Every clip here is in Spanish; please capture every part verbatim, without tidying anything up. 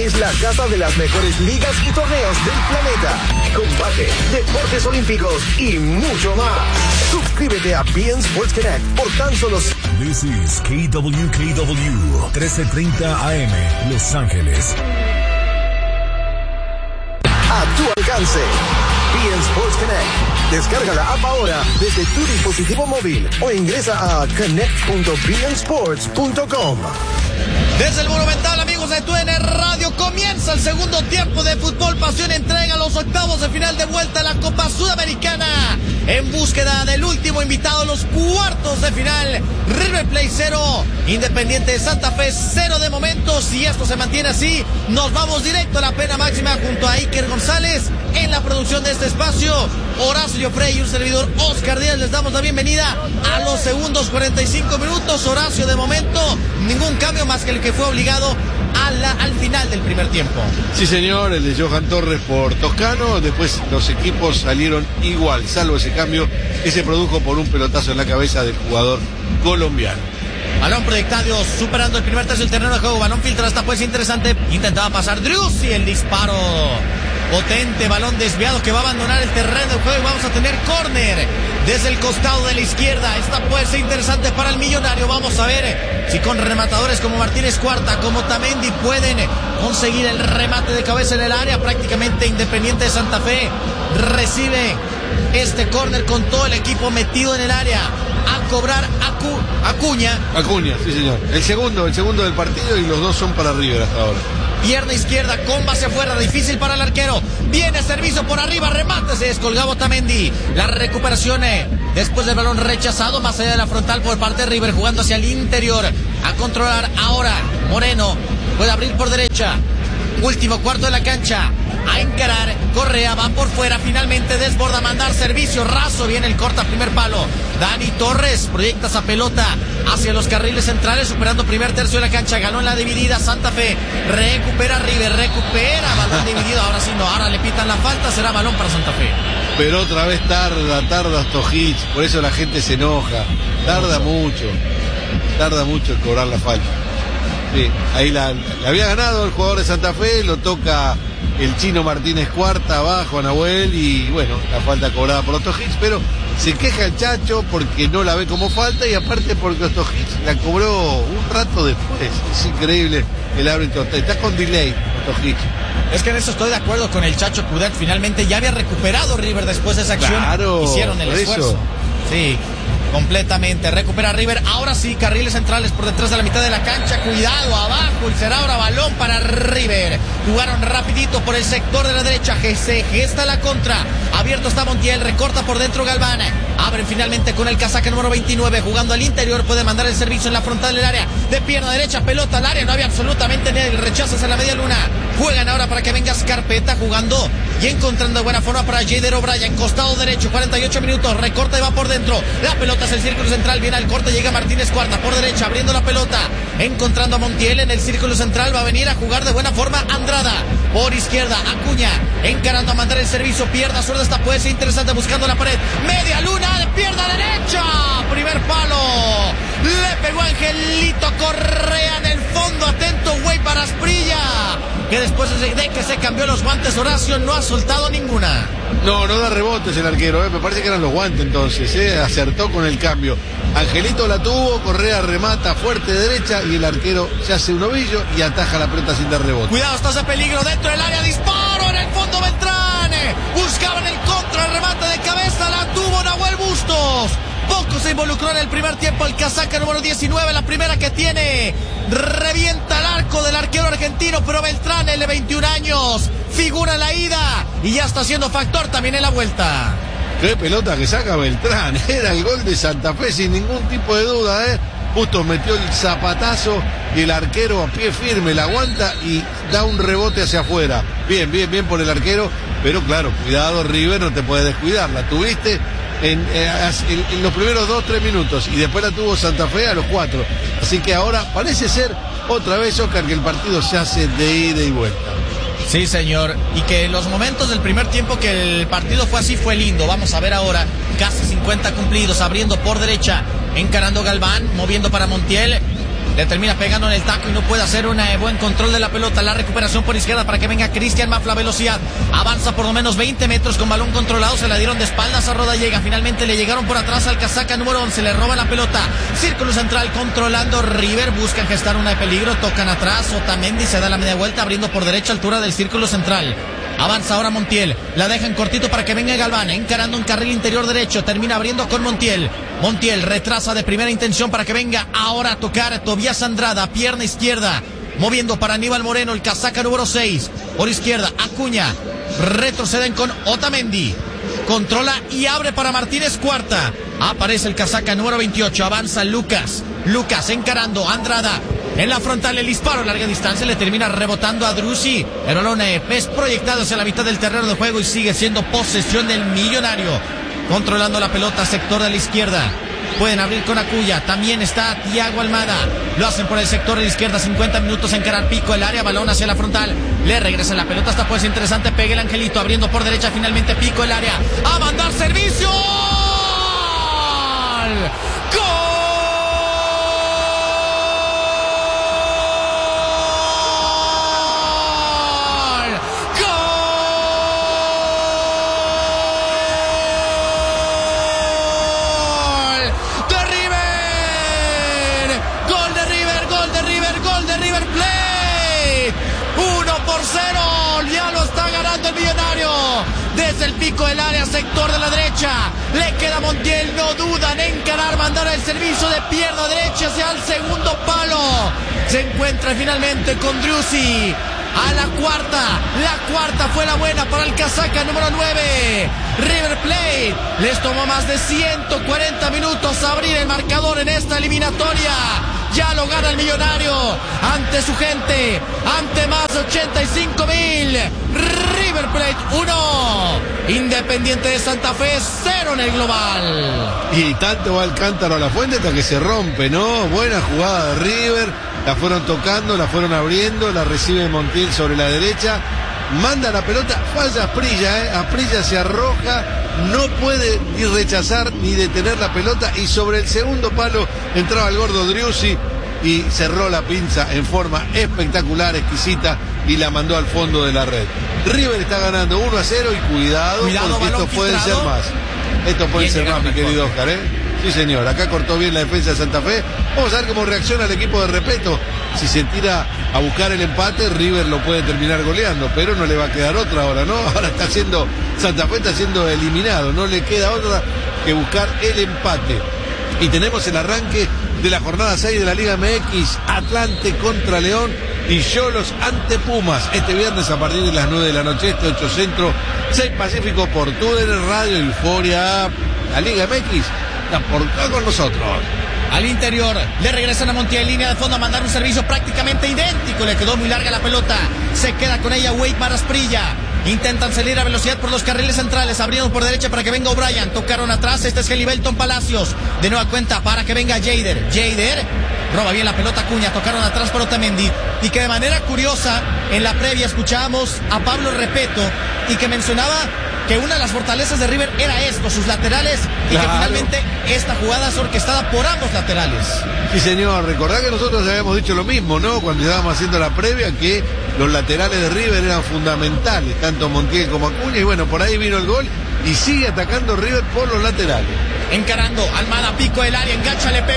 es la casa de las mejores ligas y torneos del planeta. Combate, deportes olímpicos y mucho más. Suscríbete a B N Sports Connect por tan solo... This is K W K W, trece treinta A M, Los Ángeles. A tu alcance. B N Sports Connect. Descarga la app ahora desde tu dispositivo móvil o ingresa a connect punto b n sports punto com. Desde el Monumental, amigos de T U N Radio, comienza el segundo tiempo de Fútbol Pasión. Entrega los octavos de final de vuelta a la Copa Sudamericana. En búsqueda del último invitado, los cuartos de final. River Plate cero, Independiente de Santa Fe cero de momento. Si esto se mantiene así, nos vamos directo a la pena máxima junto a Iker González en la producción de este espacio. Horacio Frey y un servidor Oscar Díaz les damos la bienvenida a los segundos cuarenta y cinco minutos. Horacio, de momento, ningún cambio más que el que fue obligado a la, al final del primer tiempo. Sí, señor, el de Johan Torres por Toscano. Después los equipos salieron igual, salvo ese cambio que se produjo por un pelotazo en la cabeza del jugador colombiano. Balón proyectado, superando el primer tercio del terreno de juego. Balón filtrado, esta pues interesante. Intentaba pasar Driussi, el disparo potente, balón desviado que va a abandonar el terreno de juego. Y vamos a tener córner desde el costado de la izquierda. Esta puede ser interesante para el millonario. Vamos a ver si con rematadores como Martínez Cuarta, como Tamendi, pueden conseguir el remate de cabeza en el área. Prácticamente Independiente de Santa Fe recibe este córner con todo el equipo metido en el área. A cobrar Acu, Acuña. Acuña, sí, señor. El segundo, el segundo del partido, y los dos son para River hasta ahora. Pierna izquierda, comba hacia afuera, difícil para el arquero. Viene servicio por arriba, remate, se descolgaba Tamendi. La recuperación eh, después del balón rechazado, más allá de la frontal por parte de River, jugando hacia el interior. A controlar ahora Moreno, puede abrir por derecha. Último cuarto de la cancha. A encarar, Correa va por fuera, finalmente desborda, mandar servicio raso, viene el corta primer palo. Dani Torres proyecta esa pelota hacia los carriles centrales, superando primer tercio de la cancha, ganó en la dividida Santa Fe, recupera River, recupera, balón dividido, ahora sí no, ahora le pitan la falta, será balón para Santa Fe. Pero otra vez tarda, tarda Stojic, por eso la gente se enoja, tarda mucho, tarda mucho en cobrar la falta. Sí, ahí la, la había ganado el jugador de Santa Fe, lo toca el chino Martínez Cuarta abajo a Nahuel y bueno, la falta cobrada por Stojic, pero se queja el Chacho porque no la ve como falta y aparte porque Stojic la cobró un rato después. Es increíble el árbitro, está con delay Stojic. Es que en eso estoy de acuerdo con el Chacho Coudet, finalmente ya había recuperado River después de esa acción. Claro, hicieron el esfuerzo. Eso. Sí. Completamente, recupera River, ahora sí, carriles centrales por detrás de la mitad de la cancha, cuidado abajo, y será ahora balón para River. Jugaron rapidito por el sector de la derecha, se gesta la contra, abierto está Montiel, recorta por dentro Galván, abren finalmente con el casaca número veintinueve, jugando al interior, puede mandar el servicio en la frontal del área, de pierna derecha, pelota al área, no había absolutamente ni el rechazo en la media luna. Juegan ahora para que venga Scarpetta jugando y encontrando buena forma para Jader O'Brien, costado derecho, cuarenta y ocho minutos, recorta y va por dentro, la pelota es el círculo central, viene al corte, llega Martínez Cuarta por derecha, abriendo la pelota, encontrando a Montiel en el círculo central, va a venir a jugar de buena forma Andrada, por izquierda, Acuña, encarando a mandar el servicio, pierda zurda, esta puede ser interesante, buscando la pared, media luna, de pierna derecha, primer palo, le pegó Angelito Correa en el fondo, atento güey para Asprilla, que después de que se cambió los guantes, Horacio no ha soltado ninguna. No, no da rebotes el arquero, eh. Me parece que eran los guantes entonces, eh. Acertó con el cambio. Angelito la tuvo, Correa remata fuerte de derecha y el arquero se hace un ovillo y ataja la pelota sin dar rebote. Cuidado, estás de peligro dentro del área, disparo en el fondo Beltrán. Buscaban el contra, el remate de cabeza, la tuvo Nahuel Bustos. Poco se involucró en el primer tiempo el casaca número diecinueve, la primera que tiene. Revienta el arco del arquero argentino, pero Beltrán, el de veintiún años, figura en la ida y ya está siendo factor también en la vuelta. Qué pelota que saca Beltrán, era el gol de Santa Fe sin ningún tipo de duda, ¿eh? Justo metió el zapatazo y el arquero a pie firme la aguanta y da un rebote hacia afuera. Bien, bien, bien por el arquero, pero claro, cuidado River, no te puedes descuidar, la tuviste en, eh, en, en los primeros dos, tres minutos y después la tuvo Santa Fe a los cuatro. Así que ahora parece ser otra vez, Oscar, que el partido se hace de ida y vuelta. Sí, señor, y que los momentos del primer tiempo que el partido fue así fue lindo. Vamos a ver ahora, casi cincuenta cumplidos, abriendo por derecha, encarando Galván, moviendo para Montiel, le termina pegando en el taco y no puede hacer un eh, buen control de la pelota. La recuperación por izquierda para que venga Cristian Mafla. Velocidad, avanza por lo menos veinte metros con balón controlado, se la dieron de espaldas a Rodallega, finalmente le llegaron por atrás al casaca número once, le roban la pelota. Círculo central controlando River, buscan gestar una de peligro, tocan atrás, Otamendi se da la media vuelta abriendo por derecha altura del círculo central. Avanza ahora Montiel, la dejan cortito para que venga Galván, encarando un carril interior derecho, termina abriendo con Montiel. Montiel retrasa de primera intención para que venga ahora a tocar Tobías Andrada, pierna izquierda, moviendo para Aníbal Moreno, el casaca número seis. Por izquierda, Acuña, retroceden con Otamendi, controla y abre para Martínez Cuarta. Aparece el casaca número veintiocho, avanza Lucas, Lucas encarando Andrada. En la frontal el disparo a larga distancia le termina rebotando a Driussi. El balón es proyectado hacia la mitad del terreno de juego y sigue siendo posesión del Millonario. Controlando la pelota, sector de la izquierda. Pueden abrir con Acuña. También está Thiago Almada. Lo hacen por el sector de la izquierda. cincuenta minutos en encarar Pico el área. Balón hacia la frontal. Le regresa la pelota. Esta puede ser interesante. Pegue el Angelito. Abriendo por derecha. Finalmente Pico el área. A mandar servicio. ¡Gol! Desde el pico del área, sector de la derecha, le queda a Montiel, no dudan en encarar, mandar el servicio de pierna derecha hacia el segundo palo. Se encuentra finalmente con Driussi a la cuarta, la cuarta fue la buena para el casaca número nueve. River Plate les tomó más de ciento cuarenta minutos abrir el marcador en esta eliminatoria. Ya lo gana el Millonario ante su gente, ante más de ochenta y cinco mil. River Plate uno, Independiente de Santa Fe cero en el global. Y tanto va el cántaro a la fuente hasta que se rompe, ¿no? Buena jugada de River, la fueron tocando, la fueron abriendo, la recibe Montiel sobre la derecha, manda la pelota, falla Asprilla, ¿eh? Asprilla se arroja, no puede ni rechazar ni detener la pelota y sobre el segundo palo entraba el gordo Driussi y cerró la pinza en forma espectacular, exquisita y la mandó al fondo de la red. River está ganando uno a cero y cuidado, cuidado porque esto puede ser más. Esto puede ser más, mi querido Oscar, ¿eh? Sí, señor. Acá cortó bien la defensa de Santa Fe. Vamos a ver cómo reacciona el equipo de Repetto. Si se tira a buscar el empate, River lo puede terminar goleando, pero no le va a quedar otra ahora, ¿no? Ahora está siendo, Santa Fe está siendo eliminado. No le queda otra que buscar el empate. Y tenemos el arranque de la jornada seis de la Liga M X. Atlante contra León y Xolos ante Pumas. Este viernes a partir de las nueve de la noche, este ocho Centro, seis Pacífico por T U D N Radio Euforia. La Liga M X está por acá con nosotros. Al interior, le regresan a Montiel, línea de fondo a mandar un servicio prácticamente idéntico. Le quedó muy larga la pelota. Se queda con ella Weimar Asprilla. Intentan salir a velocidad por los carriles centrales, abriendo por derecha para que venga O'Brien. Tocaron atrás, este es Gelibelton Palacios. De nueva cuenta para que venga Jader. Jader roba bien la pelota Acuña, tocaron atrás por Otamendi. Y que de manera curiosa, en la previa escuchábamos a Pablo Repetto y que mencionaba que una de las fortalezas de River era esto, sus laterales, y claro, que finalmente esta jugada es orquestada por ambos laterales. Sí, señor, recordá que nosotros habíamos dicho lo mismo, ¿no? Cuando estábamos haciendo la previa, que los laterales de River eran fundamentales, tanto Montiel como Acuña, y bueno, por ahí vino el gol y sigue atacando River por los laterales. Encarando, Almada, pico del área, engancha, le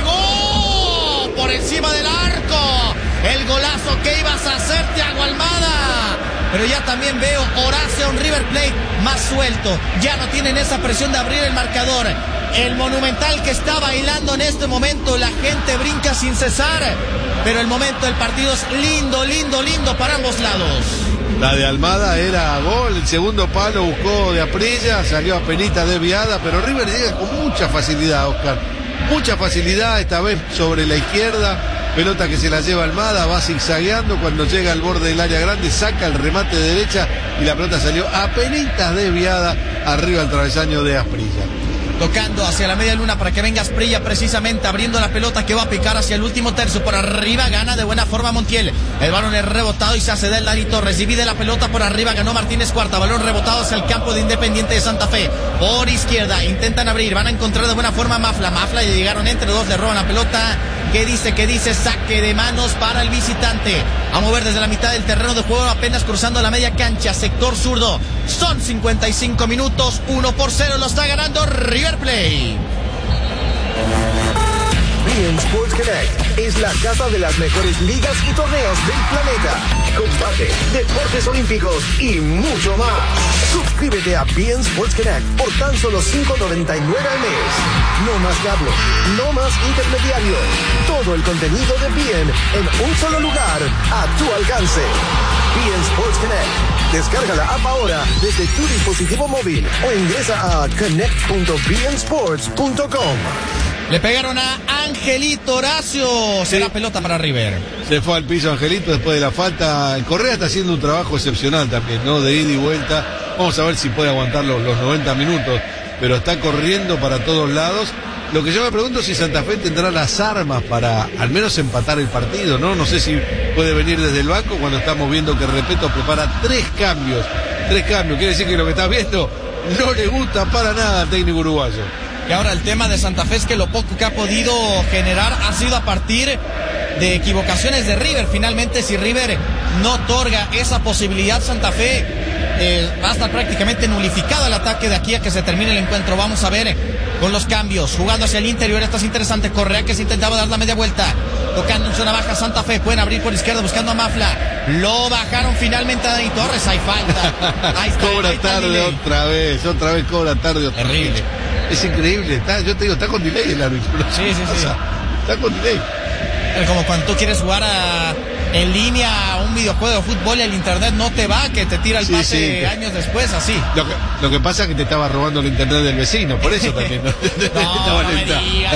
pegó por encima del arco. El golazo que ibas a hacer, Thiago Almada. Pero ya también veo Horacio, un River Plate más suelto. Ya no tienen esa presión de abrir el marcador. El Monumental que está bailando en este momento, la gente brinca sin cesar. Pero el momento del partido es lindo, lindo, lindo para ambos lados. La de Almada era gol, el segundo palo buscó de Asprilla, salió a penita desviada, pero River llega con mucha facilidad, Oscar. Mucha facilidad, esta vez sobre la izquierda. Pelota que se la lleva Almada, va zigzagueando, cuando llega al borde del área grande, saca el remate de derecha y la pelota salió apenitas desviada arriba al travesaño de Asprilla. Tocando hacia la media luna para que venga Asprilla, precisamente abriendo la pelota que va a picar hacia el último tercio. Por arriba gana de buena forma Montiel. El balón es rebotado y se hace del Dani Torres. Divide la pelota por arriba, ganó Martínez Cuarta. Balón rebotado hacia el campo de Independiente de Santa Fe. Por izquierda intentan abrir, van a encontrar de buena forma a Mafla. Mafla y llegaron entre dos, le roban la pelota. ¿Qué dice? ¿Qué dice? Saque de manos para el visitante. A mover desde la mitad del terreno de juego, apenas cruzando la media cancha, sector zurdo. Son cincuenta y cinco minutos, uno por cero, lo está ganando River Plate. beIN Sports Connect es la casa de las mejores ligas y torneos del planeta. Combate, deportes olímpicos y mucho más. Suscríbete a beIN Sports Connect por tan solo cinco noventa y nueve al mes. No más cable, no más intermediario. Todo el contenido de beIN en un solo lugar, a tu alcance. beIN Sports Connect. Descarga la app ahora desde tu dispositivo móvil o ingresa a connect punto bein sports punto com. Le pegaron a Angelito Horacio. Será sí. Pelota para River. Se fue al piso Angelito después de la falta. Correa está haciendo un trabajo excepcional también, ¿no? De ida y vuelta. Vamos a ver si puede aguantar los, los noventa minutos. Pero está corriendo para todos lados. Lo que yo me pregunto es si Santa Fe tendrá las armas para al menos empatar el partido, ¿no? No sé si puede venir desde el banco cuando estamos viendo que Repetto prepara tres cambios. Tres cambios. Quiere decir que lo que estás viendo no le gusta para nada al técnico uruguayo. Que ahora el tema de Santa Fe es que lo poco que ha podido generar ha sido a partir de equivocaciones de River. Finalmente, si River no otorga esa posibilidad, Santa Fe eh, va a estar prácticamente nulificado el ataque de aquí a que se termine el encuentro. Vamos a ver con los cambios, jugando hacia el interior. Esto es interesante. Correa que se intentaba dar la media vuelta, tocando en zona baja Santa Fe. Pueden abrir por izquierda buscando a Mafla. Lo bajaron finalmente a Dani Torres. Hay falta. Ahí está, cobra ahí está tarde otra vez. Otra vez cobra tarde otra Terrible. vez. Es increíble, está, yo te digo, está con delay el árbitro. Sí, sí, sí. Está con delay. Es como cuando tú quieres jugar a, en línea a un videojuego de fútbol y el internet no te va, que te tira el sí, pase sí, que... años después, así. Lo que, lo que pasa es que te estaba robando el internet del vecino, por eso también. No, no, no me diga,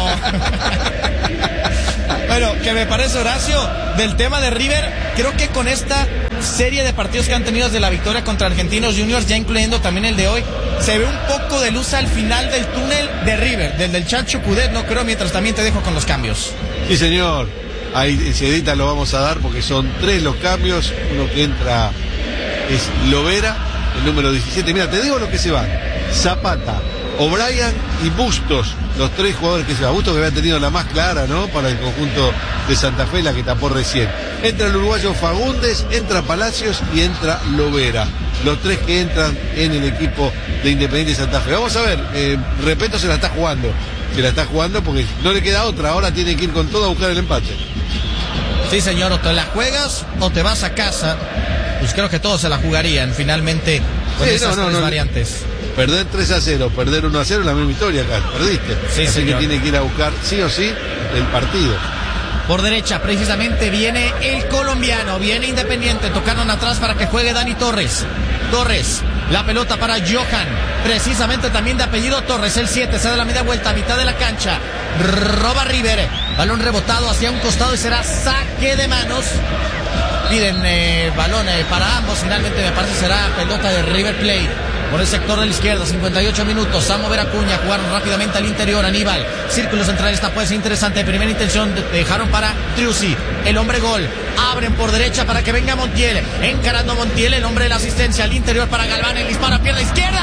no. Bueno, que me parece, Horacio, del tema de River, creo que con esta serie de partidos que han tenido desde la victoria contra Argentinos Juniors, ya incluyendo también el de hoy, se ve un poco de luz al final del túnel de River, del del Chacho Coudet, no creo, mientras también te dejo con los cambios. Sí, señor. Ahí enseguida lo vamos a dar porque son tres los cambios. Uno que entra es Lovera, el número diecisiete. Mira, te digo lo que se van. Zapata, O'Brien y Bustos, los tres jugadores que se van. Bustos que había tenido la más clara, ¿no? Para el conjunto de Santa Fe, la que tapó recién. Entra el uruguayo Fagundes, entra Palacios y entra Lovera. Los tres que entran en el equipo de Independiente Santa Fe. Vamos a ver, eh, Repetto se la está jugando. Se la está jugando porque no le queda otra. Ahora tiene que ir con todo a buscar el empate. Sí, señor, o te la juegas o te vas a casa. Pues creo que todos se la jugarían finalmente con sí, esas no, no, tres no, variantes. Perder tres a cero, perder uno a cero es la misma historia acá. Perdiste. Sí, Así señor. que tiene que ir a buscar sí o sí el partido. Por derecha, precisamente, viene el colombiano, viene Independiente, tocaron atrás para que juegue Dani Torres. Torres, la pelota para Johan, precisamente también de apellido Torres, el siete, se da la media vuelta a mitad de la cancha, roba River, balón rebotado hacia un costado y será saque de manos. Piden eh, balón eh, para ambos, finalmente me parece será pelota de River Plate. Por el sector de la izquierda, cincuenta y ocho minutos, a mover Acuña, jugaron rápidamente al interior, Aníbal, círculo central, esta puede ser interesante, primera intención, dejaron para Triusi, el hombre gol, abren por derecha para que venga Montiel, encarando Montiel, el hombre de la asistencia, al interior para Galván, el dispara, pierna izquierda,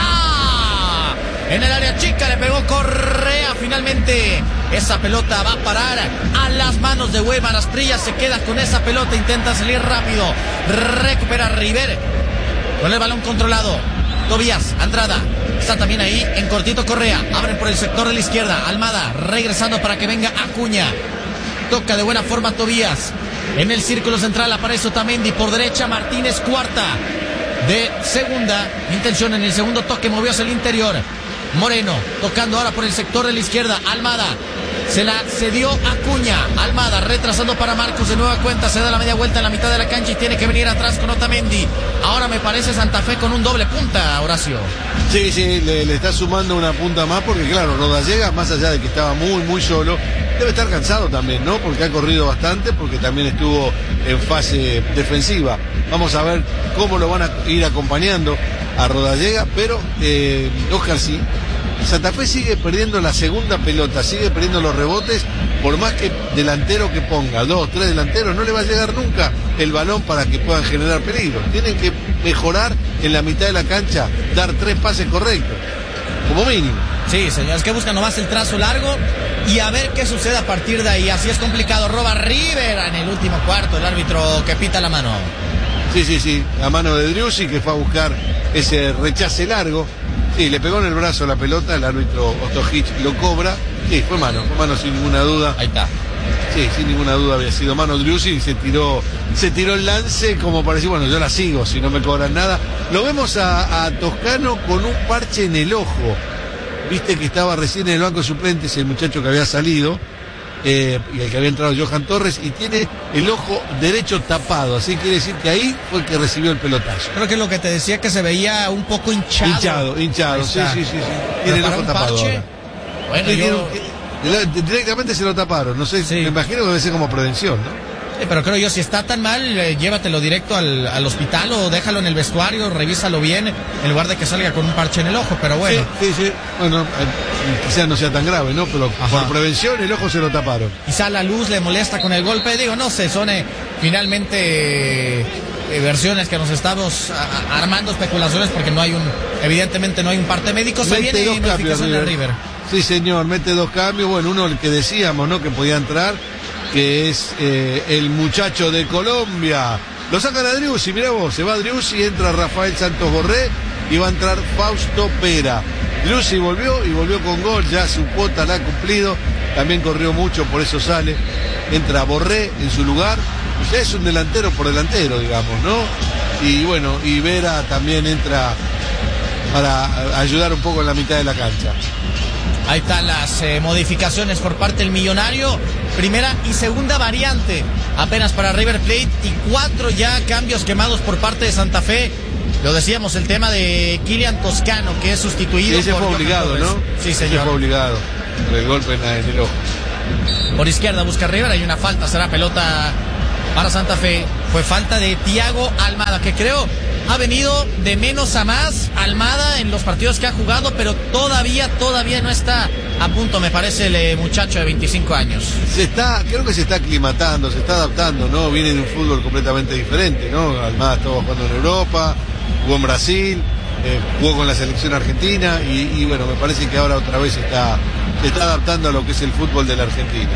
en el área chica, le pegó Correa, finalmente, esa pelota va a parar a las manos de Huelva, Asprilla se queda con esa pelota, intenta salir rápido, recupera River, con el balón controlado, Tobías, Andrada, está también ahí en cortito Correa, abren por el sector de la izquierda, Almada, regresando para que venga Acuña, toca de buena forma Tobías, en el círculo central aparece Otamendi, por derecha Martínez, cuarta, de segunda, intención en el segundo toque, movió hacia el interior, Moreno, tocando ahora por el sector de la izquierda, Almada, se la cedió Acuña, Almada retrasando para Marcos de nueva cuenta, se da la media vuelta en la mitad de la cancha y tiene que venir atrás con Otamendi. Ahora me parece Santa Fe con un doble punta, Horacio. Sí, sí, le, le está sumando una punta más porque claro, Rodallega, más allá de que estaba muy, muy solo, debe estar cansado también, ¿no? Porque ha corrido bastante, porque también estuvo en fase defensiva. Vamos a ver cómo lo van a ir acompañando a Rodallega, pero eh, Oscar sí. Santa Fe sigue perdiendo la segunda pelota, sigue perdiendo los rebotes, por más que delantero que ponga, dos, tres delanteros, no le va a llegar nunca el balón para que puedan generar peligro. Tienen que mejorar en la mitad de la cancha, dar tres pases correctos, como mínimo. Sí, señores, que buscan nomás el trazo largo y a ver qué sucede a partir de ahí. Así es complicado. Roba River en el último cuarto, el árbitro que pita la mano. Sí, sí, sí, la mano de Driussi, que fue a buscar ese rechace largo. Sí, le pegó en el brazo la pelota, el árbitro Ostojic lo cobra. Sí, fue mano, fue mano sin ninguna duda. Ahí está. Sí, sin ninguna duda había sido mano Driussi y se tiró, se tiró el lance como para decir, bueno, yo la sigo si no me cobran nada. Lo vemos a, a Toscano con un parche en el ojo. Viste que estaba recién en el banco de suplentes el muchacho que había salido. Eh, y el que había entrado Johan Torres, y tiene el ojo derecho tapado, así quiere decir que ahí fue el que recibió el pelotazo. Creo que es lo que te decía, que se veía un poco hinchado. Hinchado, hinchado, sí, sí, sí, sí. Tiene el ojo tapado ahora. Bueno, sí, yo... tiene, directamente se lo taparon, no sé, sí. Me imagino que debe ser como prevención, ¿no? Sí, pero creo yo, si está tan mal, eh, llévatelo directo al, al hospital o déjalo en el vestuario, revísalo bien, en lugar de que salga con un parche en el ojo, pero bueno. Sí, sí, sí. Bueno, eh, quizás no sea tan grave, ¿no? Pero ajá, por prevención el ojo se lo taparon. Quizá la luz le molesta con el golpe, digo, no sé, son eh, finalmente eh, versiones que nos estamos a, a, armando, especulaciones, porque no hay un, evidentemente no hay un parte médico, se mete viene notificación de River. Sí, señor, mete dos cambios, bueno, uno el que decíamos, ¿no? Que podía entrar, que es eh, el muchacho de Colombia. Lo sacan a Driussi, mirá vos, se va Driussi, entra Rafael Santos Borré y va a entrar Fausto Pera. Driussi volvió y volvió con gol, ya su cuota la ha cumplido, también corrió mucho, por eso sale. Entra Borré en su lugar, ya es un delantero por delantero, digamos, ¿no? Y bueno, y Vera también entra para ayudar un poco en la mitad de la cancha. Ahí están las eh, modificaciones por parte del Millonario. Primera y segunda variante apenas para River Plate y cuatro ya cambios quemados por parte de Santa Fe. Lo decíamos, el tema de Kylian Toscano, que es sustituido. Ese por fue obligado, ¿no? Sí, señor. Ese fue obligado. El golpe en, la, en el ojo. Por izquierda busca River, hay una falta, será pelota para Santa Fe. Fue falta de Thiago Almada, que creo ha venido de menos a más Almada en los partidos que ha jugado, pero todavía, todavía no está a punto, me parece, el eh, muchacho de veinticinco años. Se está, creo que se está aclimatando, se está adaptando, ¿no? Viene de un fútbol completamente diferente, ¿no? Almada estaba jugando en Europa, jugó en Brasil, eh, jugó con la selección argentina y, y bueno, me parece que ahora otra vez se está, se está adaptando a lo que es el fútbol de la Argentina.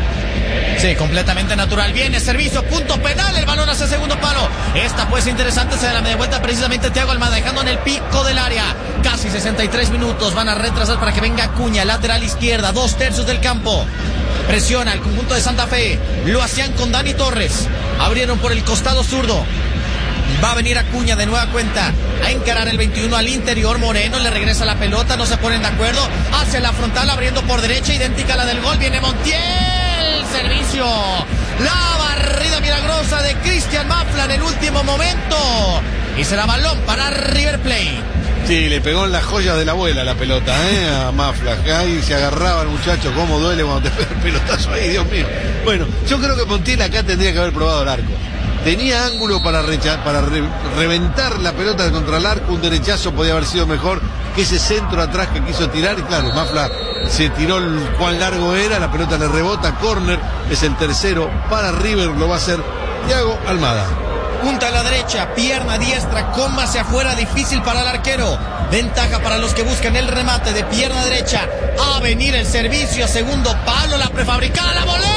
Sí, completamente natural. Viene servicio, punto penal, el balón hacia segundo palo. Esta pues interesante, se da la media vuelta precisamente Thiago Almada, dejando en el pico del área. Casi sesenta y tres minutos, van a retrasar para que venga Acuña, lateral izquierda, dos tercios del campo. Presiona el conjunto de Santa Fe, lo hacían con Dani Torres. Abrieron por el costado zurdo. Va a venir Acuña de nueva cuenta a encarar el veintiuno al interior. Moreno le regresa la pelota, no se ponen de acuerdo. Hacia la frontal, abriendo por derecha, idéntica a la del gol. Viene Montiel, servicio. La barrida milagrosa de Cristian Mafla en el último momento. Y será balón para River Plate. Sí, le pegó en las joyas de la abuela la pelota, ¿eh? A Mafla. Ahí se agarraba el muchacho. Cómo duele cuando te pega el pelotazo ahí, Dios mío. Bueno, yo creo que Montiel acá tendría que haber probado el arco. Tenía ángulo para, recha- para re- reventar la pelota contra el arco, un derechazo podía haber sido mejor que ese centro atrás que quiso tirar, y claro, Mafla se tiró el cuán largo era, la pelota le rebota, córner, es el tercero para River, lo va a hacer Thiago Almada. Punta a la derecha, pierna diestra, comba hacia afuera, difícil para el arquero. Ventaja para los que buscan el remate de pierna derecha. A venir el servicio, segundo palo, la prefabricada, la volea.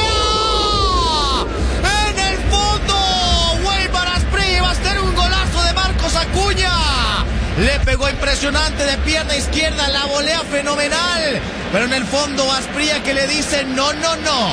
Acuña le pegó impresionante de pierna izquierda, la volea fenomenal, pero en el fondo Asprilla que le dice no, no, no.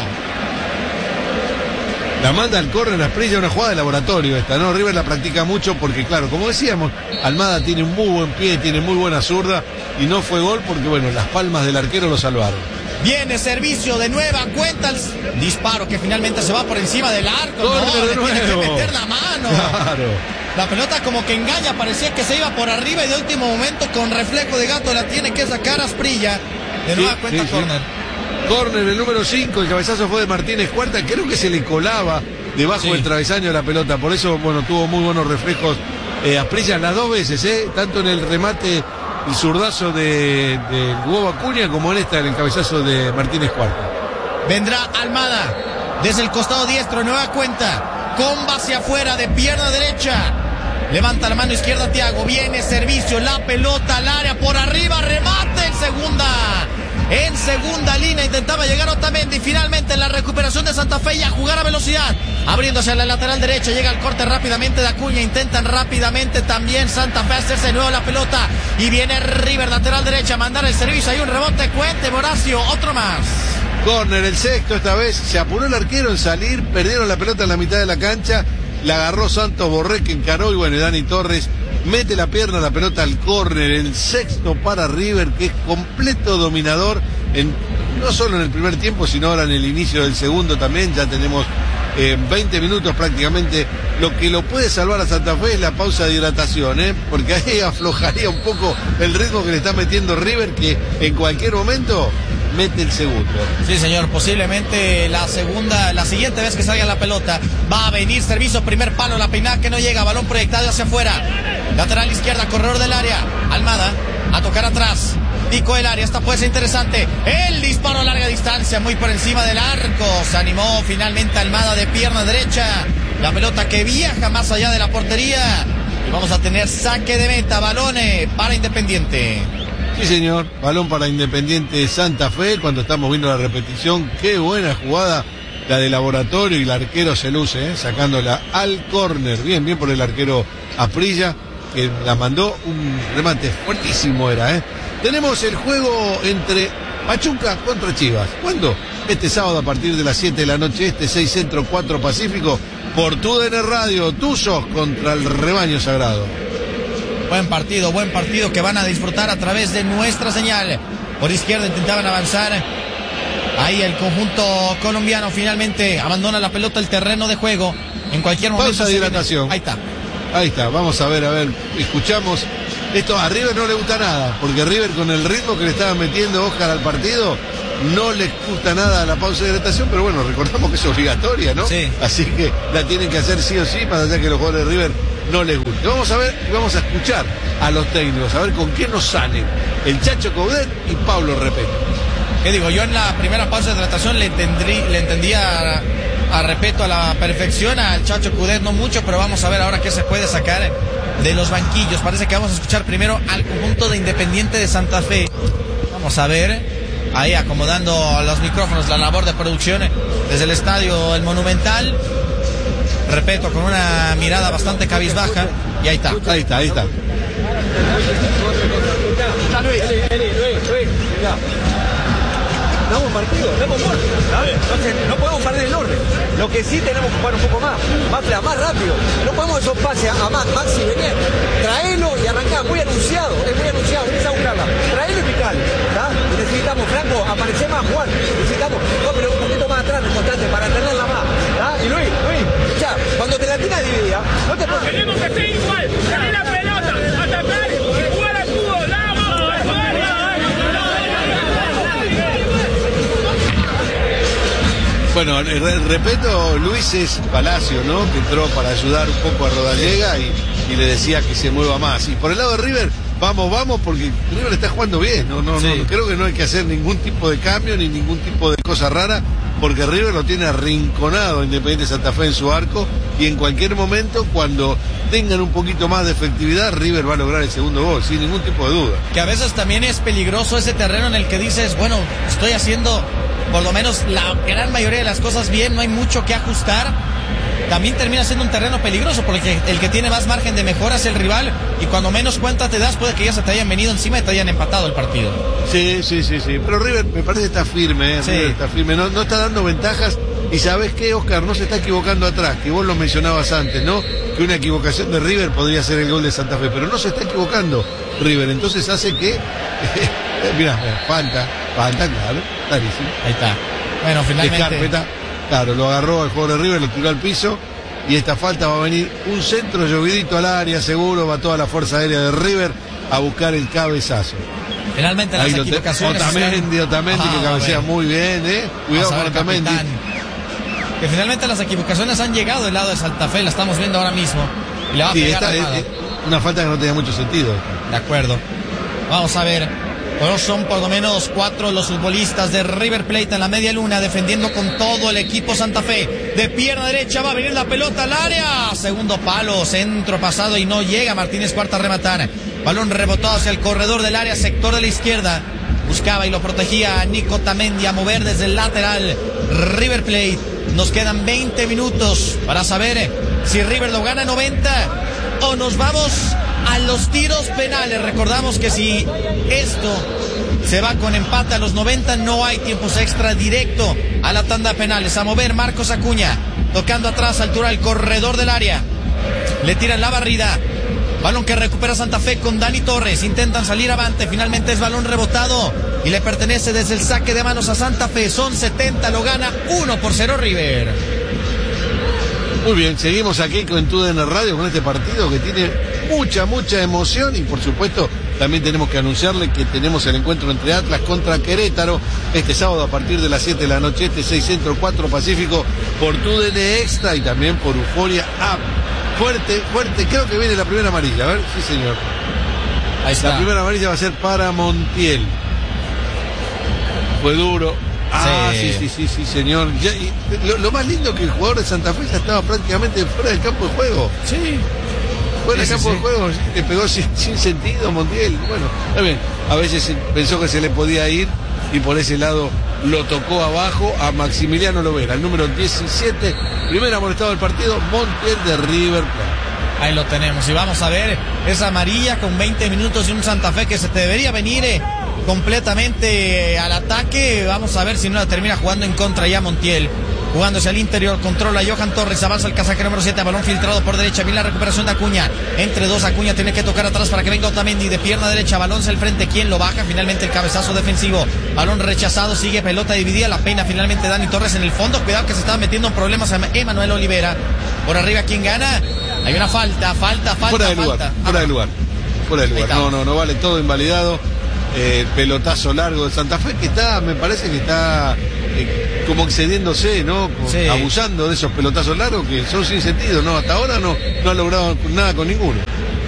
La manda al córner Asprilla, una jugada de laboratorio esta, ¿no? River la practica mucho porque, claro, como decíamos, Almada tiene un muy buen pie, tiene muy buena zurda y no fue gol porque, bueno, las palmas del arquero lo salvaron. Viene servicio de nueva cuenta, el disparo que finalmente se va por encima del arco. Córner no, de le nuevo. tiene que meter la mano. Claro. La pelota como que engaña, parecía que se iba por arriba y de último momento con reflejo de gato la tiene que sacar Asprilla. De nueva sí, cuenta sí, córner. Sí. Córner, el número cinco, el cabezazo fue de Martínez Cuarta, creo que se le colaba debajo sí. del travesaño de la pelota, por eso, bueno, tuvo muy buenos reflejos eh, Asprilla las dos veces, eh, tanto en el remate, el zurdazo de, de Hugo Acuña, como en esta, en el cabezazo de Martínez Cuarta. Vendrá Almada desde el costado diestro, nueva cuenta, comba hacia afuera de pierna derecha. Levanta la mano izquierda Thiago. Viene servicio, la pelota al área por arriba. Remate en segunda. En segunda línea intentaba llegar Otamendi. Finalmente en la recuperación de Santa Fe y a jugar a velocidad. Abriéndose a la lateral derecha. Llega el corte rápidamente de Acuña. Intentan rápidamente también Santa Fe hacerse de nuevo la pelota. Y viene River, lateral derecha, a mandar el servicio. Hay un rebote. Cuente, Horacio. Otro más. Córner, el sexto esta vez. Se apuró el arquero en salir. Perdieron la pelota en la mitad de la cancha. La agarró Santos Borré, que encaró. Y bueno, y Dani Torres mete la pierna, la pelota al córner. El sexto para River, que es completo dominador. En, no solo en el primer tiempo, sino ahora en el inicio del segundo también. Ya tenemos eh, veinte minutos prácticamente. Lo que lo puede salvar a Santa Fe es la pausa de hidratación, ¿eh? Porque ahí aflojaría un poco el ritmo que le está metiendo River, que en cualquier momento mete el segundo. Sí, señor, posiblemente la segunda, la siguiente vez que salga la pelota va a venir servicio, primer palo, la peinada que no llega, balón proyectado hacia afuera, lateral izquierda, corredor del área, Almada a tocar atrás, pico el área, esta puede ser interesante, el disparo a larga distancia, muy por encima del arco, se animó finalmente Almada de pierna derecha, la pelota que viaja más allá de la portería, y vamos a tener saque de meta, balones para Independiente. Sí, señor, balón para Independiente Santa Fe. Cuando estamos viendo la repetición, qué buena jugada la de Laboratorio, y el arquero se luce, ¿eh? Sacándola al córner. Bien, bien por el arquero Aprilla, que la mandó, un remate fuertísimo era, ¿eh? Tenemos el juego entre Pachuca contra Chivas. ¿Cuándo? Este sábado a partir de las siete de la noche, este seis Centro, cuatro Pacífico, por tu D N Radio, Tuzos contra el Rebaño Sagrado. Buen partido, buen partido que van a disfrutar a través de nuestra señal. Por izquierda intentaban avanzar. Ahí el conjunto colombiano finalmente abandona la pelota, el terreno de juego. En cualquier momento. Pausa de hidratación. Ahí está. Ahí está, vamos a ver, a ver, escuchamos. Esto a River no le gusta nada, porque River con el ritmo que le estaba metiendo Oscar al partido, no le gusta nada la pausa de hidratación, pero bueno, recordamos que es obligatoria, ¿no? Sí. Así que la tienen que hacer sí o sí, para allá que los jugadores de River no les guste. Vamos a ver y vamos a escuchar a los técnicos, a ver con qué nos salen el Chacho Coudet y Pablo Repeto. ¿Qué digo? Yo en la primera pausa de hidratación le, entendrí, le entendía a, a Repeto a la perfección, al Chacho Coudet no mucho, pero vamos a ver ahora qué se puede sacar de los banquillos. Parece que vamos a escuchar primero al conjunto de Independiente de Santa Fe. Vamos a ver, ahí acomodando los micrófonos, la labor de producción desde el estadio El Monumental. Repeto, con una mirada bastante cabizbaja, y ahí está. Ahí está, ahí está. Luis, Luis, Luis, damos partido, damos gol. Entonces no podemos perder el orden. Lo que sí tenemos que jugar un poco más, más, más rápido. No podemos esos pases a Max, Maxi, venir, traelo y arrancar. Muy anunciado, es muy anunciado, empieza a buscarla. Traelo y picale, ¿tá? Y necesitamos, Franco, aparecer más, Juan. Necesitamos, no, pero un poquito más atrás, constante, para tenerla más. ¿Tá? Y Luis, Luis, ya, cuando te la tiras dividida, no te pones. Tenemos que ser igual, tener la pelota, atacar y jugar al fútbol. Bueno, respeto, Luis es Palacio, ¿no? Que entró para ayudar un poco a Rodallega y, y le decía que se mueva más. Y por el lado de River, vamos, vamos, porque River está jugando bien. No, no, sí. no, creo que no hay que hacer ningún tipo de cambio ni ningún tipo de cosa rara, porque River lo tiene arrinconado Independiente Santa Fe en su arco, y en cualquier momento, cuando tengan un poquito más de efectividad, River va a lograr el segundo gol, sin ningún tipo de duda. Que a veces también es peligroso ese terreno en el que dices, bueno, estoy haciendo por lo menos la gran mayoría de las cosas bien, no hay mucho que ajustar. También termina siendo un terreno peligroso, porque el que tiene más margen de mejora es el rival, y cuando menos cuenta te das, puede que ya se te hayan venido encima y te hayan empatado el partido. Sí, sí, sí, sí. Pero River me parece que está firme, ¿eh? Sí. River está firme, no, no está dando ventajas. Y ¿sabés qué, Oscar? No se está equivocando atrás, que vos lo mencionabas antes, ¿no? Que una equivocación de River podría ser el gol de Santa Fe, pero no se está equivocando River, entonces hace que... Mirá, falta, falta, claro, clarísimo. Ahí está. Bueno, finalmente... Escarpeta, claro, lo agarró al jugador de River, lo tiró al piso, y esta falta va a venir un centro llovidito al área, seguro, va toda la fuerza aérea de River a buscar el cabezazo. Finalmente las equivocaciones... Otamendi, Otamendi, ah, que cabecea muy bien, ¿eh? Cuidado con Otamendi. Que finalmente las equivocaciones han llegado del lado de Santa Fe, la estamos viendo ahora mismo. Y le va a sí, pegar esta, es, es una falta que no tenía mucho sentido. De acuerdo. Vamos a ver. Bueno, son por lo menos cuatro los futbolistas de River Plate en la media luna, defendiendo con todo el equipo Santa Fe. De pierna derecha va a venir la pelota al área. Segundo palo, centro pasado y no llega Martínez Cuarta a rematar. Balón rebotado hacia el corredor del área, sector de la izquierda. Buscaba y lo protegía a Nico Tamendi a mover desde el lateral. River Plate. Nos quedan veinte minutos para saber si River lo gana noventa o nos vamos a los tiros penales. Recordamos que si esto se va con empate a los noventa, no hay tiempos extra, directo a la tanda de penales. A mover Marcos Acuña, tocando atrás, altura del corredor del área. Le tiran la barrida. Balón que recupera Santa Fe con Dani Torres. Intentan salir avante. Finalmente es balón rebotado y le pertenece desde el saque de manos a Santa Fe. Son setenta, lo gana uno por cero River. Muy bien, seguimos aquí con T U D N Radio con este partido que tiene mucha, mucha emoción y por supuesto también tenemos que anunciarle que tenemos el encuentro entre Atlas contra Querétaro este sábado a partir de las siete de la noche, este seis Centro, cuatro Pacífico, por T U D N Extra y también por Euforia App. Fuerte, fuerte, creo que viene la primera amarilla, a ver, sí señor. Ahí está. La primera amarilla va a ser para Montiel. Fue duro. Ah, sí, sí, sí, sí, señor. Ya, y lo, lo más lindo que el jugador de Santa Fe ya estaba prácticamente fuera del campo de juego. Sí. Fuera del sí, campo sí, de juego, le pegó sin, sin sentido Montiel. Bueno, está bien. A veces pensó que se le podía ir y por ese lado lo tocó abajo a Maximiliano Lovera, el número diecisiete, primer amonestado del partido, Montiel de River Plate. Ahí lo tenemos y vamos a ver esa amarilla con veinte minutos y un Santa Fe que se te debería venir eh, completamente eh, al ataque. Vamos a ver si no la termina jugando en contra ya Montiel. Jugándose al interior, controla Johan Torres, avanza el casaque número siete, balón filtrado por derecha, viene la recuperación de Acuña, entre dos Acuña tiene que tocar atrás para que venga Otamendi, de pierna derecha, balón hacia el frente, ¿quién lo baja? Finalmente el cabezazo defensivo, balón rechazado, sigue pelota dividida, la peina finalmente Dani Torres en el fondo, cuidado que se estaba metiendo en problemas a Emanuel Olivera, por arriba ¿quién gana? Hay una falta, falta, falta, fuera de falta. lugar, fuera de lugar, fuera de lugar, no, no, no vale, todo invalidado. Eh, pelotazo largo de Santa Fe que está, me parece que está eh, como excediéndose, ¿no? Sí. Abusando de esos pelotazos largos que son sin sentido, ¿no? Hasta ahora no, no ha logrado nada con ninguno.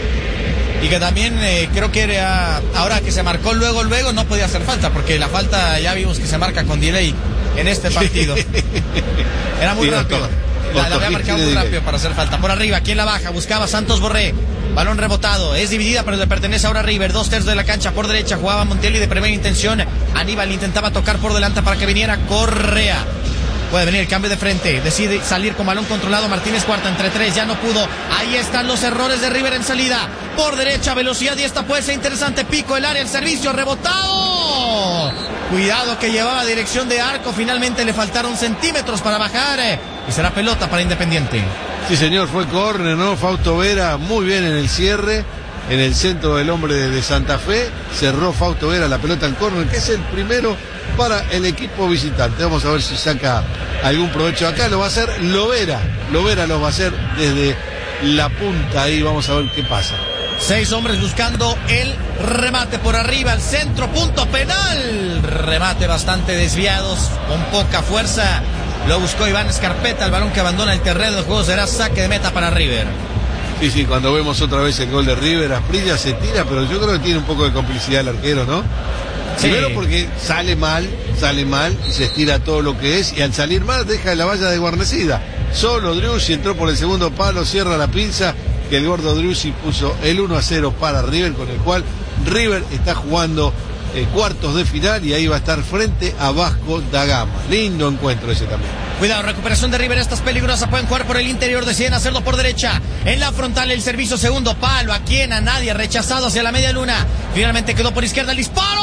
Y que también eh, creo que era, ahora que se marcó luego, luego no podía hacer falta, porque la falta ya vimos que se marca con delay en este partido. Era muy sí, rápido. No, La, la había marcado muy rápido para hacer falta. Por arriba, ¿quién la baja? Buscaba Santos Borré. Balón rebotado, es dividida, pero le pertenece ahora a River. Dos tercios de la cancha por derecha, jugaba Montiel y de primera intención Aníbal intentaba tocar por delante para que viniera Correa. Puede venir el cambio de frente, decide salir con balón controlado Martínez Cuarta entre tres, ya no pudo. Ahí están los errores de River en salida. Por derecha, velocidad y esta puede ser interesante. Pico el área, el servicio, rebotado. Cuidado que llevaba dirección de arco, finalmente le faltaron centímetros para bajar y será pelota para Independiente. Sí señor, fue córner, ¿no? Fausto Vera muy bien en el cierre, en el centro del hombre de, de Santa Fe, cerró Fausto Vera la pelota en córner, que es el primero para el equipo visitante. Vamos a ver si saca algún provecho acá, lo va a hacer Lovera, Lovera lo va a hacer desde la punta, ahí vamos a ver qué pasa. Seis hombres buscando el remate por arriba, el centro, punto penal, remate bastante desviados, con poca fuerza. Lo buscó Iván Escarpeta, el balón que abandona el terreno de juego será saque de meta para River. Sí, sí, cuando vemos otra vez el gol de River, Asprilla se tira, pero yo creo que tiene un poco de complicidad el arquero, ¿no? Sí. Primero porque sale mal, sale mal y se estira todo lo que es, y al salir mal deja la valla desguarnecida. Solo Driussi entró por el segundo palo, cierra la pinza, que el gordo Driussi puso el uno a cero para River, con el cual River está jugando Eh, cuartos de final y ahí va a estar frente a Vasco da Gama. Lindo encuentro ese también. Cuidado, recuperación de River, esta es peligrosa, pueden jugar por el interior, deciden hacerlo por derecha, en la frontal el servicio, segundo palo, a quien, a nadie, rechazado hacia la media luna, finalmente quedó por izquierda el disparo,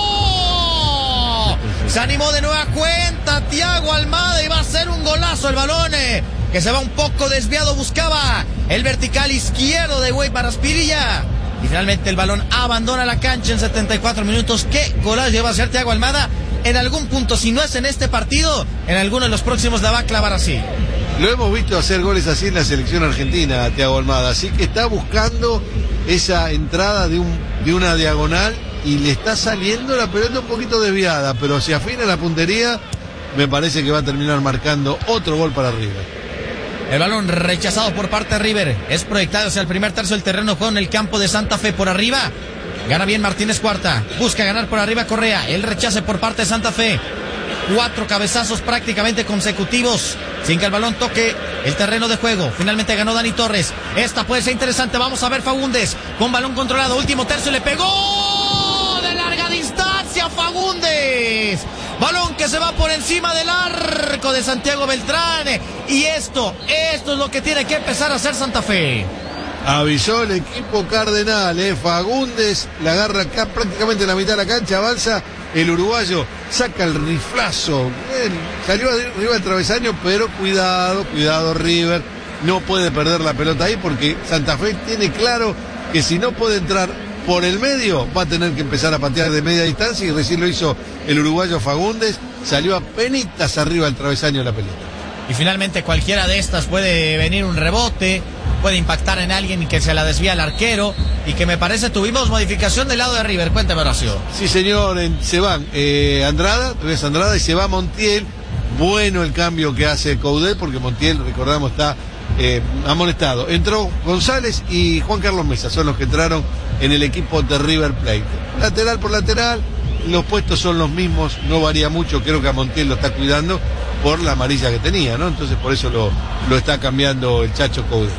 se animó de nueva cuenta Thiago Almada y va a ser un golazo el balón, eh, que se va un poco desviado, buscaba el vertical izquierdo de Güey para Aspirilla. Y finalmente el balón abandona la cancha en setenta y cuatro minutos. ¿Qué golazo lleva a hacer Thiago Almada? En algún punto, si no es en este partido, en alguno de los próximos la va a clavar así. Lo hemos visto hacer goles así en la selección argentina, Thiago Almada. Así que está buscando esa entrada de, un, de una diagonal y le está saliendo la pelota un poquito desviada. Pero si afina la puntería, me parece que va a terminar marcando otro gol para River. El balón rechazado por parte de River. Es proyectado hacia el primer tercio del terreno de juego en el campo de Santa Fe. Por arriba Gana bien Martínez Cuarta. Busca ganar por arriba Correa. El rechace por parte de Santa Fe. Cuatro cabezazos prácticamente consecutivos sin que el balón toque el terreno de juego. Finalmente ganó Dani Torres. Esta puede ser interesante. Vamos a ver Fagundes con balón controlado. Último tercio, le pegó de larga distancia Fagundes. Balón que se va por encima del arco de Santiago Beltrán. Y esto, esto es lo que tiene que empezar a hacer Santa Fe. Avisó el equipo cardenal, eh. Fagundes la agarra acá prácticamente en la mitad de la cancha, avanza el uruguayo, saca el riflazo, bien, salió arriba del travesaño, pero cuidado, cuidado River, no puede perder la pelota ahí porque Santa Fe tiene claro que si no puede entrar por el medio, va a tener que empezar a patear de media distancia y recién lo hizo el uruguayo Fagundes, salió a penitas arriba del travesaño de la pelota. Y finalmente cualquiera de estas puede venir un rebote, puede impactar en alguien y que se la desvía el arquero, y que me parece tuvimos modificación del lado de River. Cuéntame, Horacio. Sí, señor, en, se van eh, Andrada, tú ves Andrada y se va Montiel. Bueno el cambio que hace Coudet, porque Montiel, recordamos, está eh, amonestado. Entró González y Juan Carlos Mesa, son los que entraron en el equipo de River Plate. Lateral por lateral, los puestos son los mismos, no varía mucho, creo que a Montiel lo está cuidando por la amarilla que tenía, ¿no? Entonces por eso lo, lo está cambiando el Chacho Coudet.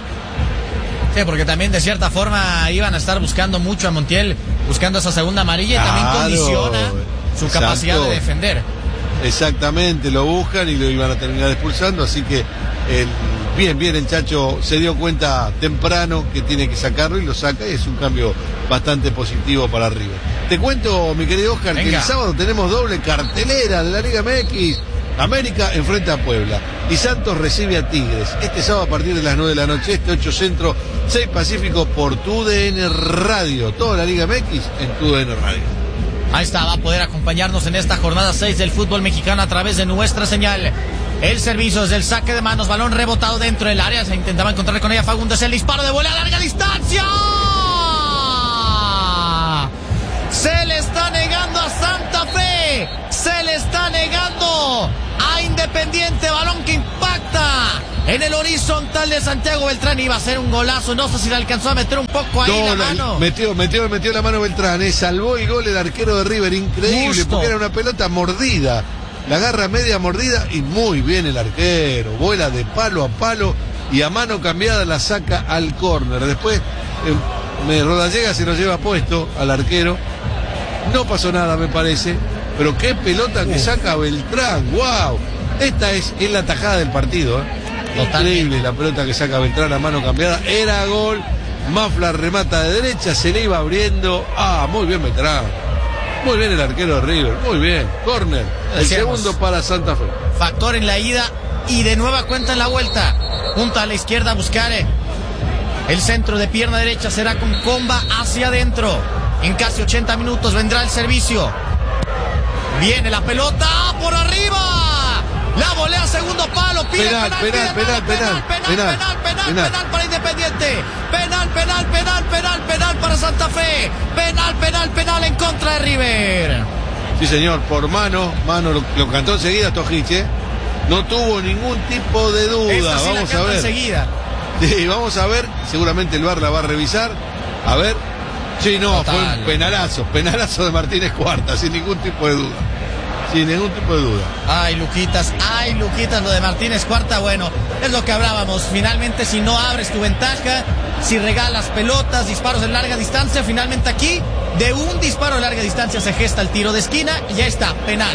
Sí, porque también de cierta forma iban a estar buscando mucho a Montiel, buscando esa segunda amarilla, y también claro, condiciona su exacto. capacidad de defender. Exactamente, lo buscan y lo iban a terminar expulsando, así que el, bien, bien, el Chacho se dio cuenta temprano que tiene que sacarlo y lo saca, y es un cambio bastante positivo para River. Te cuento, mi querido Oscar, Venga. que el sábado tenemos doble cartelera de la Liga M X. América enfrenta a Puebla y Santos recibe a Tigres. Este sábado a partir de las nueve de la noche, este ocho Centro, seis Pacífico por tu D N Radio. Toda la Liga M X en tu D N Radio. Ahí está, va a poder acompañarnos en esta jornada seis del fútbol mexicano a través de nuestra señal. El servicio es el saque de manos, balón rebotado dentro del área. Se intentaba encontrar con ella Fagundes, el disparo de volea a larga distancia. Se le está negando a Santa Fe. Se le está negando a Independiente, balón que impacta en el horizontal de Santiago Beltrán. Iba a ser un golazo, no sé si le alcanzó a meter un poco ahí no, la mano. Metió, metió, metió la mano Beltrán, eh, salvó el gol el arquero de River, increíble, Justo. porque era una pelota mordida, la agarra media mordida y muy bien el arquero, vuela de palo a palo y a mano cambiada la saca al córner. Después eh, Rodallega se lo lleva puesto al arquero, no pasó nada me parece. Pero qué pelota que saca Beltrán, wow. Esta es, es la tajada del partido, ¿eh? Increíble la pelota que saca Beltrán a mano cambiada. Era gol, Mafla remata de derecha, se le iba abriendo. Ah, muy bien Beltrán. Muy bien el arquero de River, muy bien. Córner, el Decíamos, segundo para Santa Fe. Factor en la ida y de nueva cuenta en la vuelta. Junta a la izquierda a buscar el centro de pierna derecha, será con Comba hacia adentro. En casi ochenta minutos vendrá el servicio. Viene la pelota por arriba. La volea segundo palo. Pide penal, penal, penal, penal, penal, penal, penal, penal para Independiente. Penal, penal, penal, penal, penal para Santa Fe. Penal, penal, penal en contra de River. Sí, señor, por mano, mano lo, lo cantó enseguida Tojiche. No tuvo ningún tipo de duda. Esta sí vamos la a ver. Enseguida. Sí, vamos a ver. Seguramente el V A R la va a revisar. A ver. Sí, no, Total. fue un penalazo, penalazo de Martínez Cuarta, sin ningún tipo de duda. Sin ningún tipo de duda. Ay, Luquitas, ay, Luquitas, lo de Martínez Cuarta, bueno, es lo que hablábamos. Finalmente, si no abres tu ventaja, si regalas pelotas, disparos de larga distancia, finalmente aquí, de un disparo de larga distancia se gesta el tiro de esquina y ya está, penal.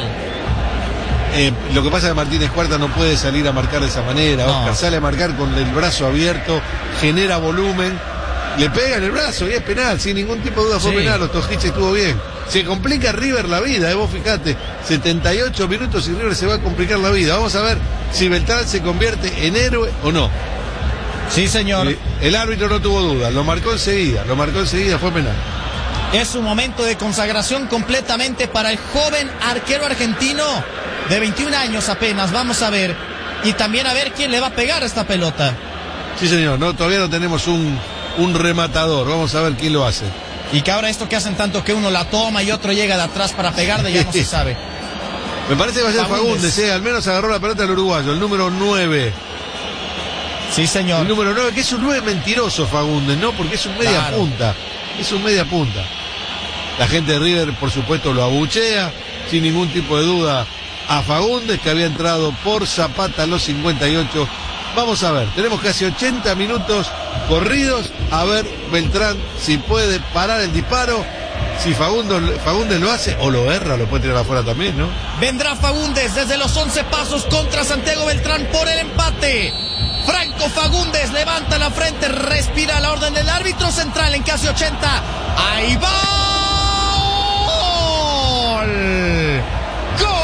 Eh, lo que pasa es que Martínez Cuarta no puede salir a marcar de esa manera. No. Oscar sale a marcar con el brazo abierto, genera volumen, le pega en el brazo y es penal, sin ningún tipo de duda fue sí. penal. Ostojic estuvo bien. Se complica River la vida, eh, vos fijate, setenta y ocho minutos y River se va a complicar la vida. Vamos a ver si Beltrán se convierte en héroe o no. Sí, señor. Eh, el árbitro no tuvo duda, lo marcó enseguida, lo marcó enseguida, fue penal. Es un momento de consagración completamente para el joven arquero argentino de veintiún años apenas. Vamos a ver. Y también a ver quién le va a pegar esta pelota. Sí, señor. No, todavía no tenemos un, un rematador. Vamos a ver quién lo hace. Y que ahora esto que hacen tanto que uno la toma y otro llega de atrás para pegarle, ya no se sabe. Me parece que va a ser Fagundes, Fagundes eh. Al menos agarró la pelota el uruguayo, el número nueve. Sí, señor. El número nueve, que es un nueve mentiroso Fagundes, ¿no? Porque es un media claro. punta. Es un media punta. La gente de River, por supuesto, lo abuchea, sin ningún tipo de duda, a Fagundes, que había entrado por Zapata a los cincuenta y ocho. Vamos a ver, tenemos casi ochenta minutos corridos, a ver Beltrán si puede parar el disparo, si Fagundes, Fagundes lo hace o lo erra, lo puede tirar afuera también, ¿no? Vendrá Fagundes desde los once pasos contra Santiago Beltrán por el empate. Franco Fagundes levanta la frente, respira la orden del árbitro central en casi ochenta. ¡Ahí va! ¡Gol!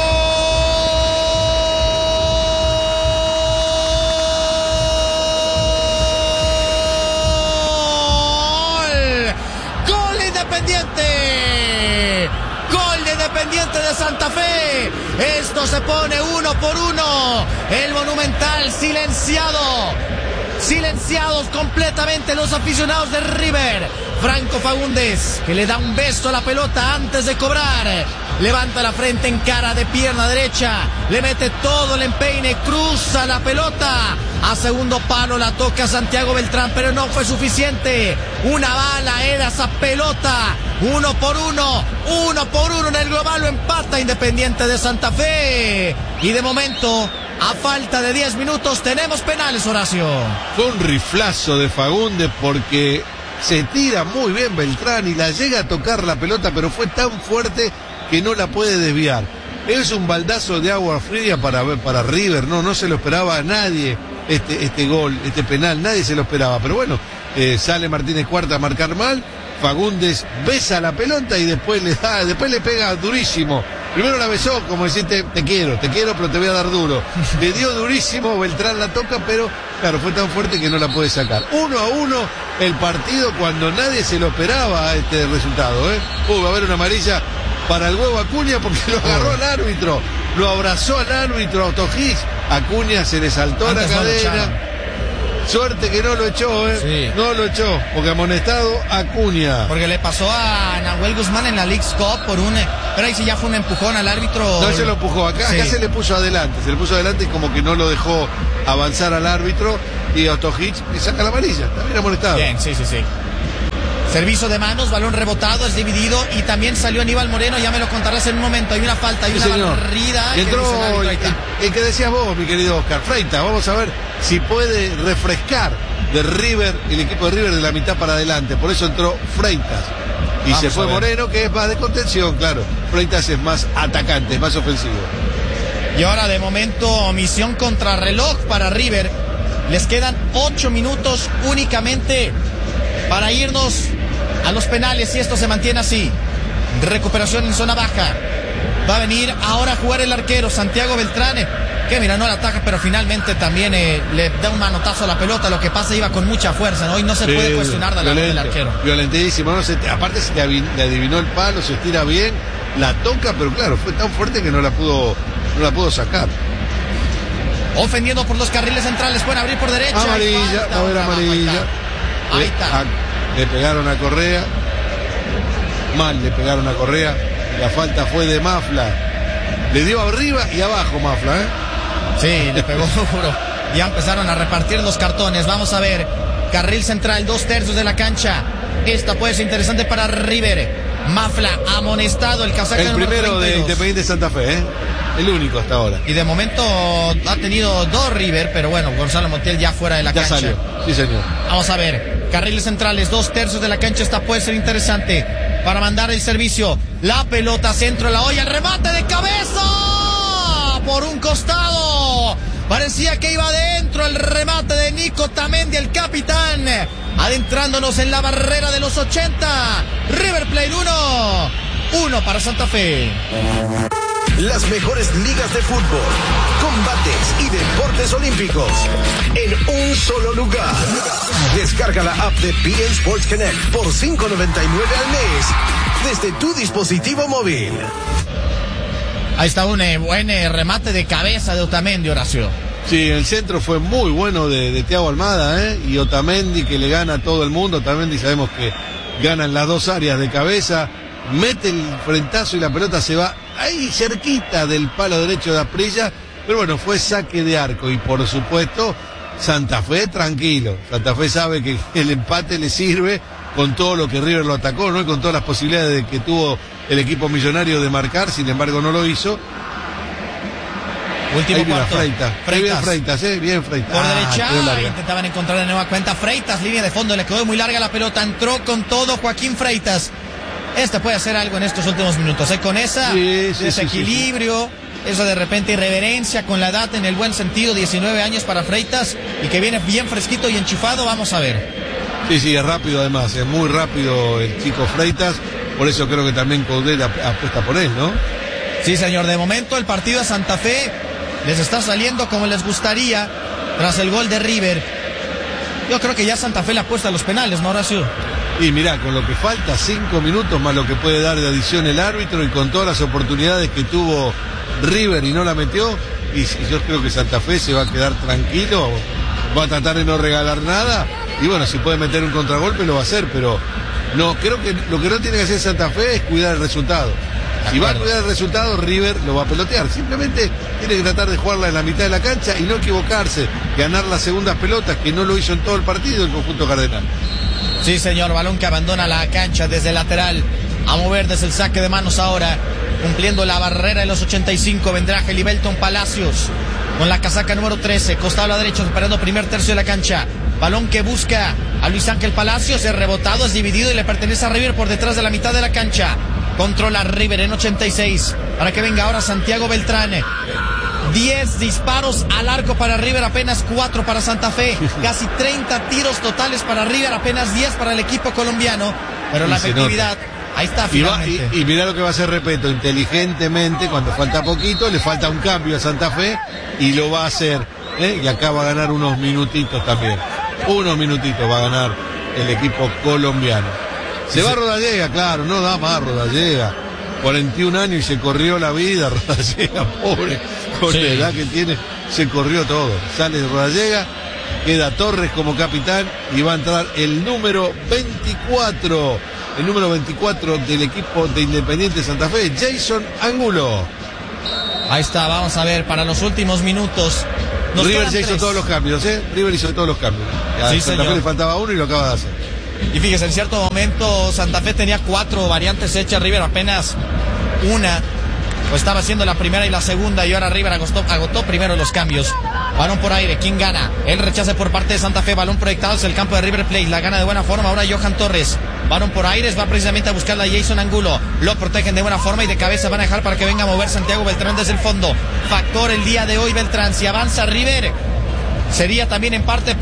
¡Gol! ¡Gol de Independiente! ¡Gol de Independiente de Santa Fe! Esto se pone uno por uno. El Monumental silenciado. Silenciados completamente los aficionados de River. Franco Fagundes, que le da un beso a la pelota antes de cobrar. Levanta la frente en cara de pierna derecha. Le mete todo el empeine, cruza la pelota. A segundo palo la toca Santiago Beltrán, pero no fue suficiente. Una bala era esa pelota. Uno por uno, uno por uno en el global, lo empata Independiente de Santa Fe. Y de momento, a falta de diez minutos, tenemos penales, Horacio. Fue un riflazo de Fagundes porque se tira muy bien Beltrán y la llega a tocar la pelota, pero fue tan fuerte que no la puede desviar. Es un baldazo de agua fría para, para River, no, no se lo esperaba a nadie este, este gol, este penal, nadie se lo esperaba, pero bueno, eh, sale Martínez Cuarta a marcar mal, Fagundes besa la pelota y después le da, después le pega durísimo. Primero la besó, como decirte, te quiero, te quiero, pero te voy a dar duro. Le dio durísimo, Beltrán la toca, pero claro, fue tan fuerte que no la puede sacar. Uno a uno el partido cuando nadie se lo esperaba este resultado, ¿eh? Uh, va a haber una amarilla para el huevo Acuña porque lo agarró al árbitro, lo abrazó al árbitro Otojís. Acuña se le saltó Antes la cadena. Suerte que no lo echó, ¿eh? Sí. No lo echó, porque amonestado Acuña. Porque le pasó a Nahuel Guzmán en la Leagues Cup por un... Pero ahí sí ya fue un empujón al árbitro. No se lo empujó, acá, sí. acá se le puso adelante, se le puso adelante y como que no lo dejó avanzar al árbitro y Otojich le saca la amarilla, también amonestado. Bien, sí, sí, sí. Servicio de manos, balón rebotado, es dividido y también salió Aníbal Moreno, ya me lo contarás en un momento. Hay una falta, hay sí, una señor. barrida. Y entró que el, el, el que decías vos, mi querido Oscar, Freitas. Vamos a ver si puede refrescar de River, el equipo de River de la mitad para adelante. Por eso entró Freitas. Y Vamos se fue Moreno, que es más de contención, claro. Freitas es más atacante, es más ofensivo. Y ahora de momento, misión contra reloj para River. Les quedan ocho minutos únicamente para irnos a los penales, y esto se mantiene así. Recuperación en zona baja. Va a venir ahora a jugar el arquero Santiago Beltrán, que mira, no la ataca, pero finalmente también eh, le da un manotazo a la pelota. Lo que pasa, iba con mucha fuerza, ¿no? Y no se sí, puede cuestionar de la del arquero. Violentísimo, no se, aparte se le adivinó el palo, se estira bien, la toca, pero claro, fue tan fuerte que no la pudo, no la pudo sacar. Ofendiendo por los carriles centrales, pueden abrir por derecha. Amarilla, va a haber amarilla. Ahí está. Le pegaron a Correa. Mal le pegaron a Correa. La falta fue de Mafla. Le dio arriba y abajo Mafla, ¿eh? Sí, le pegó duro. Ya empezaron a repartir los cartones. Vamos a ver. Carril central, dos tercios de la cancha. Esta puede ser interesante para River. Mafla amonestado, el casaca El primero de Independiente Santa Fe, ¿eh? El único hasta ahora. Y de momento ha tenido dos River, pero bueno, Gonzalo Montiel ya fuera de la ya cancha. Salió. Sí, señor. Vamos a ver. Carriles centrales, dos tercios de la cancha. Esta puede ser interesante para mandar el servicio. La pelota, centro de la olla, el remate de cabeza por un costado. Parecía que iba adentro el remate de Nico Tamendi, el capitán. Adentrándonos en la barrera de los ochenta. River Plate uno. uno para Santa Fe. Las mejores ligas de fútbol, combates y deportes olímpicos en un solo lugar. Descarga la app de B N Sports Connect por cinco noventa y nueve al mes desde tu dispositivo móvil. Ahí está un eh, buen eh, remate de cabeza de Otamendi, Horacio. Sí, el centro fue muy bueno de, de Thiago Almada, ¿eh? Y Otamendi, que le gana a todo el mundo. Otamendi sabemos que ganan las dos áreas de cabeza. Mete el frentazo y la pelota se va ahí cerquita del palo derecho de Asprilla, pero bueno, fue saque de arco y por supuesto Santa Fe tranquilo. Santa Fe sabe que el empate le sirve con todo lo que River lo atacó, ¿no? Y con todas las posibilidades de que tuvo el equipo millonario de marcar, sin embargo no lo hizo. Último Ahí cuarto. Freitas. Freitas. Bien Freitas, ¿eh? Bien Freitas. Por Ah, derecha, quedó larga. intentaban encontrar de nueva cuenta Freitas, línea de fondo, le quedó muy larga la pelota, entró con todo Joaquín Freitas. Este puede hacer algo en estos últimos minutos, ¿eh? Con esa Sí, sí, desequilibrio, sí, sí. esa de repente irreverencia con la edad en el buen sentido, diecinueve años para Freitas y que viene bien fresquito y enchufado, vamos a ver. Sí, sí, es rápido además, es muy rápido el chico Freitas, por eso creo que también Coudet ap- apuesta por él, ¿no? Sí, señor, de momento el partido de Santa Fe les está saliendo como les gustaría tras el gol de River. Yo creo que ya Santa Fe le apuesta a los penales, ¿no, Horacio? Y mirá, con lo que falta, cinco minutos más lo que puede dar de adición el árbitro y con todas las oportunidades que tuvo River y no la metió, y, y yo creo que Santa Fe se va a quedar tranquilo, va a tratar de no regalar nada, y bueno, si puede meter un contragolpe lo va a hacer, pero no, creo que lo que no tiene que hacer Santa Fe es cuidar el resultado. Si va a cuidar el resultado, River lo va a pelotear. Simplemente tiene que tratar de jugarla en la mitad de la cancha y no equivocarse, ganar las segundas pelotas, que no lo hizo en todo el partido el conjunto cardenal. Sí, señor, balón que abandona la cancha desde el lateral. A mover desde el saque de manos ahora. Cumpliendo la barrera de los ochenta y cinco, vendrá Gelibelton Palacios con la casaca número trece. Costado a la derecha, superando primer tercio de la cancha. Balón que busca a Luis Ángel Palacios. Es rebotado, es dividido y le pertenece a River por detrás de la mitad de la cancha. Controla River en ochenta y seis. Para que venga ahora Santiago Beltrán. diez disparos al arco para River, apenas cuatro para Santa Fe. Casi treinta tiros totales para River, apenas diez para el equipo colombiano. Pero la Y se efectividad, ahí está Y, va, finalmente. y, y mirá lo que va a hacer Repeto, inteligentemente, cuando falta poquito, le falta un cambio a Santa Fe y lo va a hacer. ¿eh? Y acá va a ganar unos minutitos también. Unos minutitos va a ganar el equipo colombiano. Se va Rodallega, claro, no da más Rodallega. cuarenta y un años y se corrió la vida, Rodallega, pobre, con Sí. la edad que tiene, se corrió todo. Sale Rodallega, queda Torres como capitán y va a entrar el número veinticuatro, el número veinticuatro del equipo de Independiente Santa Fe, Jason Angulo. Ahí está, vamos a ver, para los últimos minutos. Nos River quedan ya hizo tres. todos los cambios, ¿eh? River hizo todos los cambios. A Sí, Santa señor. Fe le faltaba uno y lo acaba de hacer. Y fíjese, en cierto momento Santa Fe tenía cuatro variantes hechas, River apenas una. O estaba haciendo la primera y la segunda y ahora River agotó, agotó primero los cambios. Balón por aire, ¿quién gana? El rechace por parte de Santa Fe, balón proyectado hacia el campo de River Plate, la gana de buena forma ahora Johan Torres. Balón por aires, va precisamente a buscarla Jason Angulo. Lo protegen de buena forma y de cabeza van a dejar para que venga a mover Santiago Beltrán desde el fondo. Factor el día de hoy Beltrán, si avanza River, sería también en parte